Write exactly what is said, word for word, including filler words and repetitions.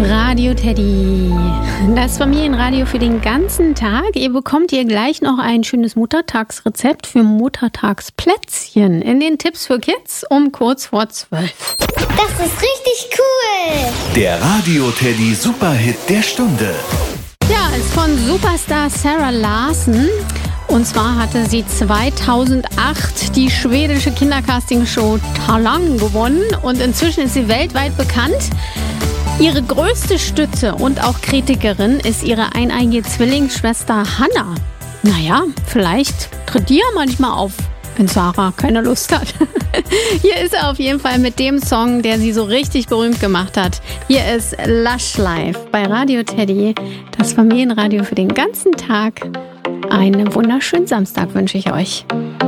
Radio Teddy, das Familienradio für den ganzen Tag. Ihr bekommt hier gleich noch ein schönes Muttertagsrezept für Muttertagsplätzchen in den Tipps für Kids um kurz vor zwölf. Das ist richtig cool! Der Radio Teddy Superhit der Stunde. Ja, ist von Superstar Sarah Larsson. Und zwar hatte sie zweitausendacht die schwedische Kindercastingshow Talang gewonnen und inzwischen ist sie weltweit bekannt. Ihre größte Stütze und auch Kritikerin ist ihre eineige Zwillingsschwester Hannah. Naja, vielleicht tritt die ja manchmal auf, wenn Sarah keine Lust hat. Hier ist er auf jeden Fall mit dem Song, der sie so richtig berühmt gemacht hat. Hier ist Lush Life bei Radio Teddy, das Familienradio für den ganzen Tag. Einen wunderschönen Samstag wünsche ich euch.